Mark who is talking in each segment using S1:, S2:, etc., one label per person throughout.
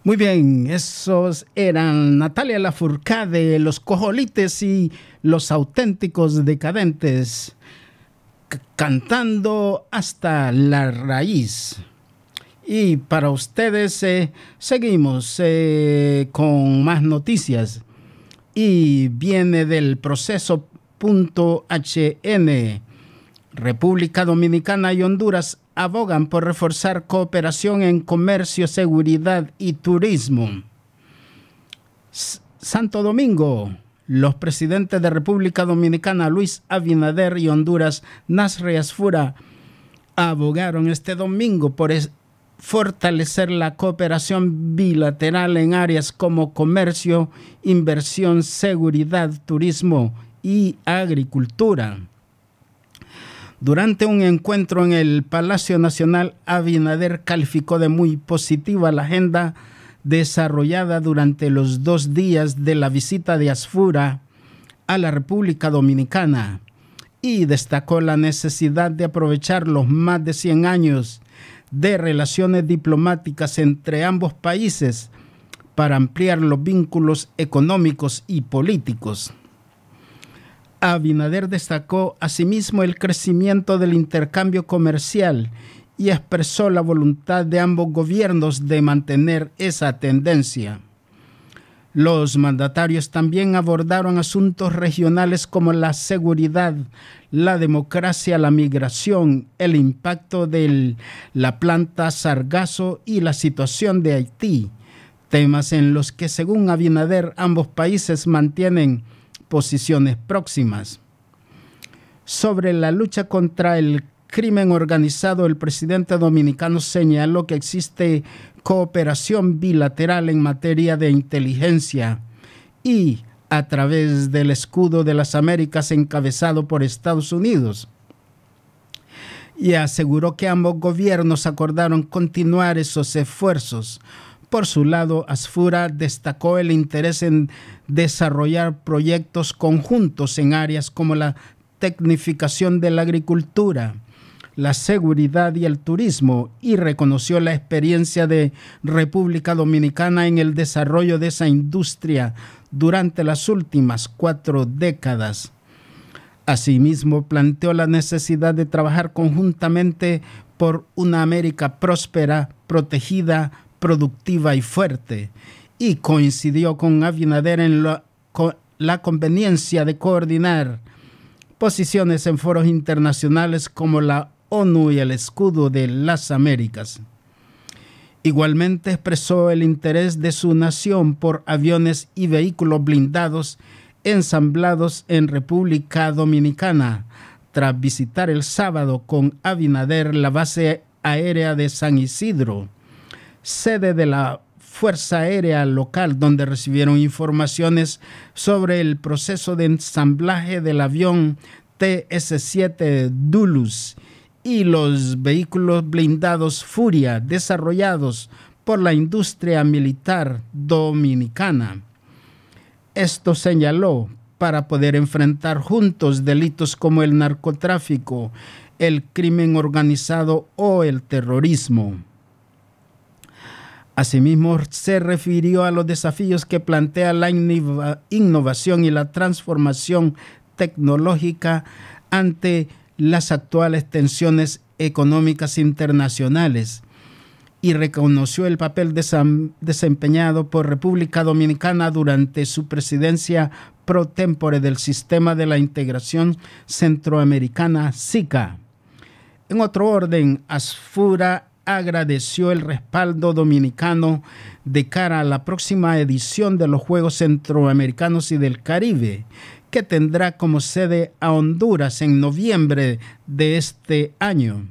S1: Muy bien, esos eran Natalia Lafourcade, Los Cojolites y Los Auténticos Decadentes, cantando Hasta la Raíz. Y para ustedes seguimos con más noticias. Y viene del proceso.hn. República Dominicana y Honduras abogan por reforzar cooperación en comercio, seguridad y turismo. Santo Domingo. Los presidentes de República Dominicana, Luis Abinader, y Honduras, Nasri Asfura, abogaron este domingo por fortalecer la cooperación bilateral en áreas como comercio, inversión, seguridad, turismo y agricultura. Durante un encuentro en el Palacio Nacional, Abinader calificó de muy positiva la agenda desarrollada durante los 2 días de la visita de Asfura a la República Dominicana y destacó la necesidad de aprovechar los más de 100 años de relaciones diplomáticas entre ambos países para ampliar los vínculos económicos y políticos. Abinader destacó asimismo el crecimiento del intercambio comercial y expresó la voluntad de ambos gobiernos de mantener esa tendencia. Los mandatarios también abordaron asuntos regionales como la seguridad, la democracia, la migración, el impacto de la planta Sargazo y la situación de Haití, temas en los que, según Abinader, ambos países mantienen posiciones próximas. Sobre la lucha contra el crimen organizado, el presidente dominicano señaló que existe cooperación bilateral en materia de inteligencia y a través del Escudo de las Américas encabezado por Estados Unidos. Y aseguró que ambos gobiernos acordaron continuar esos esfuerzos. Por su lado, Asfura destacó el interés en desarrollar proyectos conjuntos en áreas como la tecnificación de la agricultura, la seguridad y el turismo, y reconoció la experiencia de República Dominicana en el desarrollo de esa industria durante las últimas 4 décadas. Asimismo, planteó la necesidad de trabajar conjuntamente por una América próspera, protegida, productiva y fuerte, y coincidió con Abinader en la conveniencia de coordinar posiciones en foros internacionales como la ONU y el Escudo de las Américas. Igualmente expresó el interés de su nación por aviones y vehículos blindados ensamblados en República Dominicana, tras visitar el sábado con Abinader la base aérea de San Isidro, sede de la Fuerza Aérea local, donde recibieron informaciones sobre el proceso de ensamblaje del avión TS-7 Dulus y los vehículos blindados Furia desarrollados por la industria militar dominicana. Esto señaló para poder enfrentar juntos delitos como el narcotráfico, el crimen organizado o el terrorismo. Asimismo, se refirió a los desafíos que plantea la innovación y la transformación tecnológica ante las actuales tensiones económicas internacionales y reconoció el papel desempeñado por República Dominicana durante su presidencia pro tempore del Sistema de la Integración Centroamericana, SICA. En otro orden, Asfura agradeció el respaldo dominicano de cara a la próxima edición de los Juegos Centroamericanos y del Caribe, que tendrá como sede a Honduras en noviembre de este año.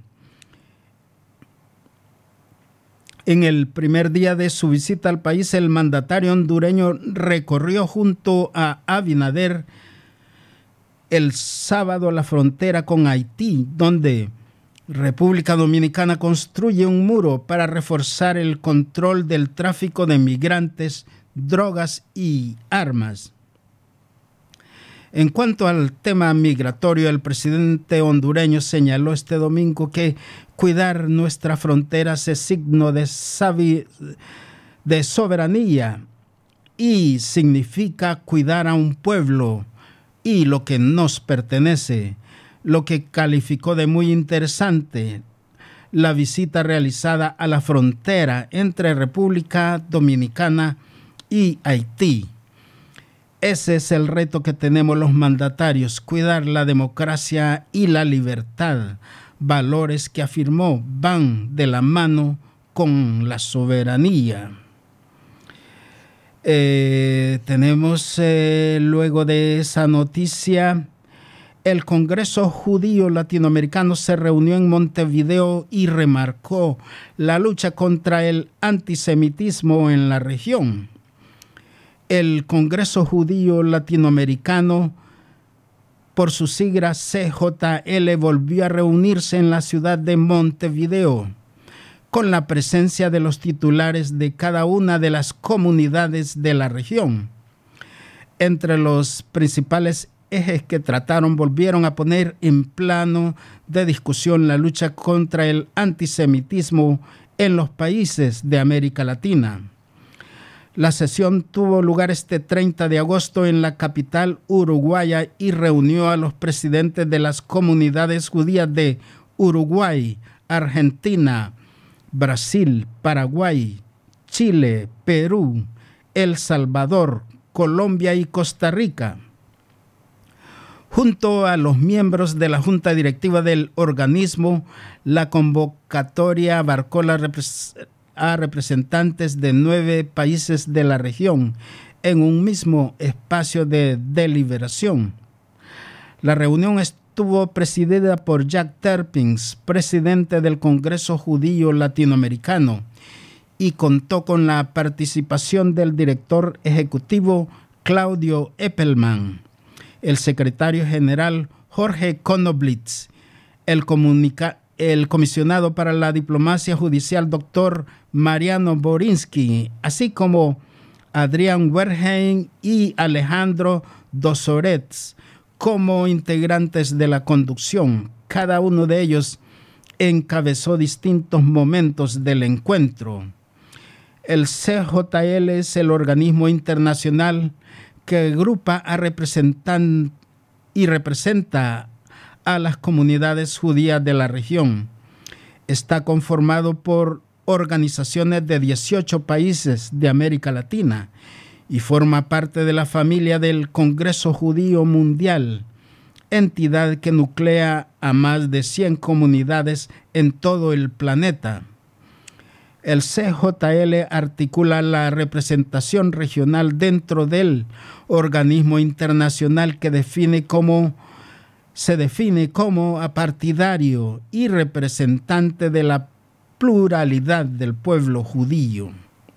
S1: En el primer día de su visita al país, el mandatario hondureño recorrió junto a Abinader el sábado la frontera con Haití, donde República Dominicana construye un muro para reforzar el control del tráfico de migrantes, drogas y armas. En cuanto al tema migratorio, el presidente hondureño señaló este domingo que cuidar nuestras fronteras es signo de de soberanía y significa cuidar a un pueblo y lo que nos pertenece, lo que calificó de muy interesante la visita realizada a la frontera entre República Dominicana y Haití. Ese es el reto que tenemos los mandatarios, cuidar la democracia y la libertad, valores que afirmó van de la mano con la soberanía. Tenemos luego de esa noticia, el Congreso Judío Latinoamericano se reunió en Montevideo y remarcó la lucha contra el antisemitismo en la región. El Congreso Judío Latinoamericano, por su sigla CJL, volvió a reunirse en la ciudad de Montevideo, con la presencia de los titulares de cada una de las comunidades de la región. Entre los principales ejes que trataron, volvieron a poner en plano de discusión la lucha contra el antisemitismo en los países de América Latina. La sesión tuvo lugar este 30 de agosto en la capital uruguaya y reunió a los presidentes de las comunidades judías de Uruguay, Argentina, Brasil, Paraguay, Chile, Perú, El Salvador, Colombia y Costa Rica. Junto a los miembros de la Junta Directiva del organismo, la convocatoria abarcó a representantes de 9 países de la región en un mismo espacio de deliberación. La reunión estuvo presidida por Jack Terpins, presidente del Congreso Judío Latinoamericano, y contó con la participación del director ejecutivo Claudio Eppelman, el secretario general Jorge Konoblitz, el comisionado para la diplomacia judicial Dr. Mariano Borinsky, así como Adrián Werheim y Alejandro Dosoretz como integrantes de la conducción. Cada uno de ellos encabezó distintos momentos del encuentro. El CJL es el organismo internacional que agrupa a representan y representa a las comunidades judías de la región. Está conformado por organizaciones de 18 países de América Latina y forma parte de la familia del Congreso Judío Mundial, entidad que nuclea a más de 100 comunidades en todo el planeta. El CJL articula la representación regional dentro del organismo internacional que se define como apartidario y representante de la pluralidad del pueblo judío.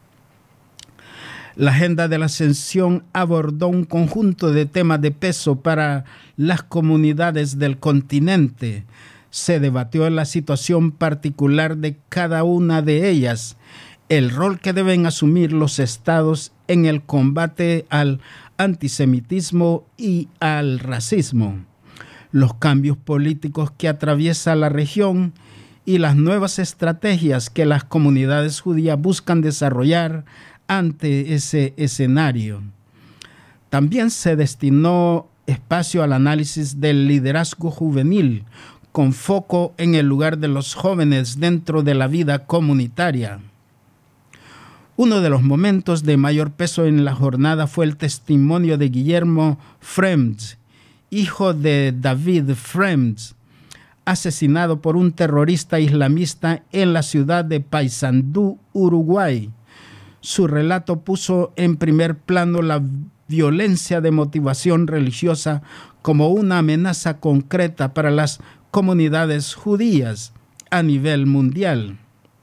S1: La agenda de la sesión abordó un conjunto de temas de peso para las comunidades del continente. Se debatió la situación particular de cada una de ellas, el rol que deben asumir los estados en el combate al antisemitismo y al racismo, los cambios políticos que atraviesa la región y las nuevas estrategias que las comunidades judías buscan desarrollar ante ese escenario. También se destinó espacio al análisis del liderazgo juvenil, con foco en el lugar de los jóvenes dentro de la vida comunitaria. Uno de los momentos de mayor peso en la jornada fue el testimonio de Guillermo Fremd, hijo de David Fremd, asesinado por un terrorista islamista en la ciudad de Paysandú, Uruguay. Su relato puso en primer plano la violencia de motivación religiosa como una amenaza concreta para las comunidades judías a nivel mundial.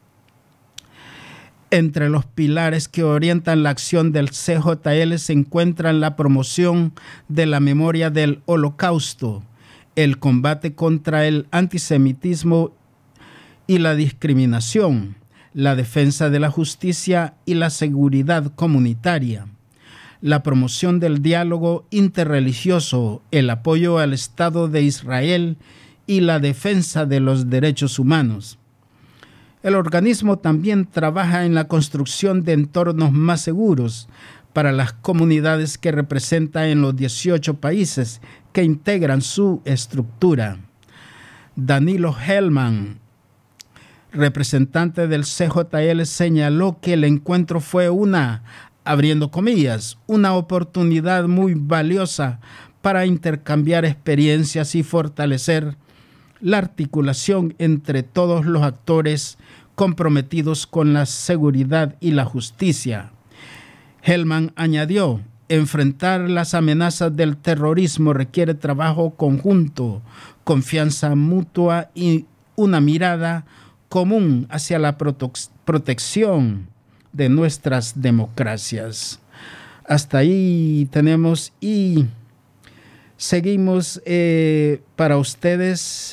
S1: Entre los pilares que orientan la acción del CJL se encuentran la promoción de la memoria del Holocausto, el combate contra el antisemitismo y la discriminación, la defensa de la justicia y la seguridad comunitaria, la promoción del diálogo interreligioso, el apoyo al Estado de Israel y la defensa de los derechos humanos. El organismo también trabaja en la construcción de entornos más seguros para las comunidades que representa en los 18 países que integran su estructura. Danilo Hellman, representante del CJL, señaló que el encuentro fue abriendo comillas, una oportunidad muy valiosa para intercambiar experiencias y fortalecer la articulación entre todos los actores comprometidos con la seguridad y la justicia. Hellman añadió, enfrentar las amenazas del terrorismo requiere trabajo conjunto, confianza mutua y una mirada común hacia la protección de nuestras democracias. Hasta ahí tenemos y seguimos para ustedes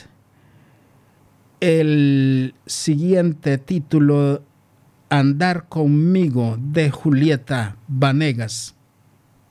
S1: el siguiente título, Andar conmigo, de Julieta Vanegas.